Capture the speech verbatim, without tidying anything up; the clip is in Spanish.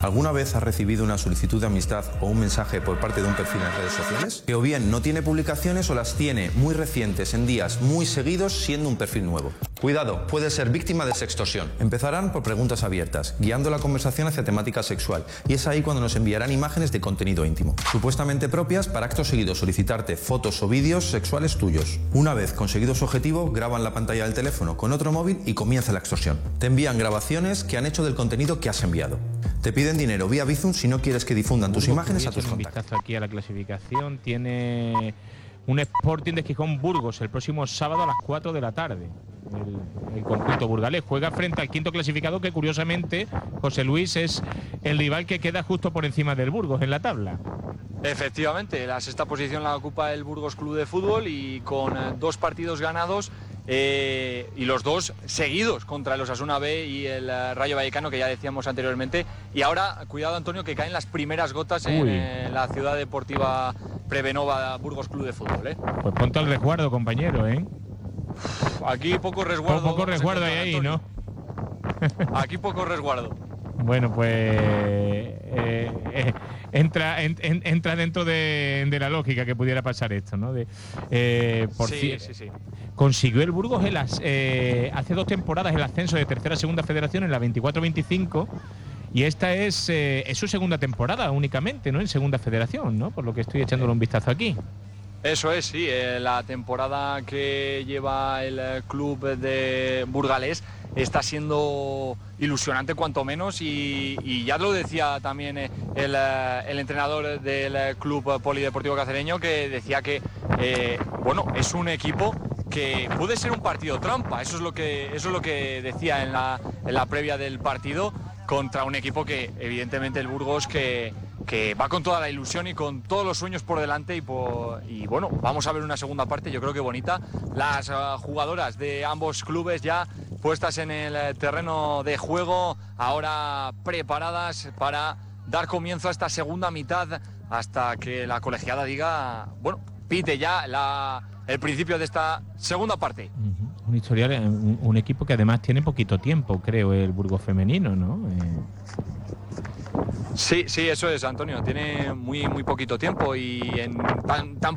¿Alguna vez has recibido una solicitud de amistad o un mensaje por parte de un perfil en redes sociales? Que o bien no tiene publicaciones o las tiene muy recientes en días muy seguidos siendo un perfil nuevo. Cuidado, puede ser víctima de sextorsión. Empezarán por preguntas abiertas, guiando la conversación hacia temática sexual, y es ahí cuando nos enviarán imágenes de contenido íntimo, supuestamente propias para acto seguido solicitarte fotos o vídeos sexuales tuyos. Una vez conseguido su objetivo, graban la pantalla del teléfono con otro móvil y comienza la extorsión. Te envían grabaciones que han hecho del contenido que has enviado. Te piden dinero vía Bizum si no quieres que difundan tus imágenes a tus Un contactos. vistazo aquí a la clasificación. Tiene un Sporting de Gijón Burgos el próximo sábado a las cuatro de la tarde. El, el conjunto burgalés juega frente al quinto clasificado, que curiosamente, José Luis, es el rival que queda justo por encima del Burgos en la tabla. Efectivamente, la sexta posición la ocupa el Burgos Club de Fútbol y con eh, dos partidos ganados eh, y los dos seguidos contra el Osasuna B y el eh, Rayo Vallecano, que ya decíamos anteriormente. Y ahora, cuidado Antonio, que caen las primeras gotas en eh, la ciudad deportiva Prebenova Burgos Club de Fútbol. ¿eh? Pues ponte al resguardo, compañero, ¿eh? Aquí poco resguardo. Poco, poco resguardo hay ahí, Antonio. ¿no? Aquí poco resguardo. Bueno, pues eh, eh, entra, en, en, entra dentro de, de la lógica que pudiera pasar esto, ¿no? De, eh, por sí, sí, sí. Consiguió el Burgos el as, eh, hace dos temporadas el ascenso de tercera a segunda federación en la veinticuatro veinticinco, y esta es, eh, es su segunda temporada únicamente, ¿no? En segunda federación, ¿no? Por lo que estoy echándole un vistazo aquí. Eso es, sí, eh, la temporada que lleva el eh, club de Burgalés está siendo ilusionante cuanto menos y, y ya lo decía también eh, el, eh, el entrenador del eh, club polideportivo cacereño, que decía que eh, bueno, es un equipo que puede ser un partido trampa. Eso es lo que, eso es lo que decía en la, en la previa del partido, contra un equipo que evidentemente el Burgos que que va con toda la ilusión y con todos los sueños por delante y, por, y bueno, vamos a ver una segunda parte, yo creo que bonita. Las uh, jugadoras de ambos clubes ya puestas en el terreno de juego, ahora preparadas para dar comienzo a esta segunda mitad hasta que la colegiada diga, bueno, pite ya la, el principio de esta segunda parte. Uh-huh. Un historial, un, un equipo que además tiene poquito tiempo, creo, el Burgos femenino, ¿no? Eh... Sí, sí, eso es, Antonio. Tiene muy, muy poquito tiempo y en tan, tan